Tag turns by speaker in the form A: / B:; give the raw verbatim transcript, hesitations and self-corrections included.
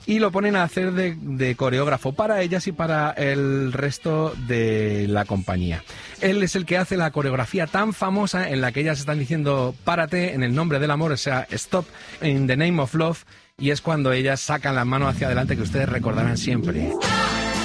A: y lo ponen a hacer de, de coreógrafo para ellas y para el resto de la compañía. Él es el que hace la coreografía tan famosa en la que ellas están diciendo párate en el nombre del amor, o sea, stop in the name of love, y es cuando ellas sacan las manos hacia adelante que ustedes recordarán siempre.